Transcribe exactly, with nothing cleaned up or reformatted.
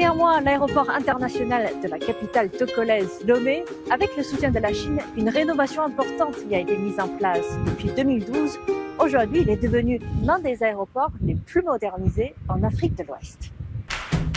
Derrière moi, l'aéroport international de la capitale togolaise Lomé. Avec le soutien de la Chine, une rénovation importante y a été mise en place depuis deux mille douze. Aujourd'hui, il est devenu l'un des aéroports les plus modernisés en Afrique de l'Ouest.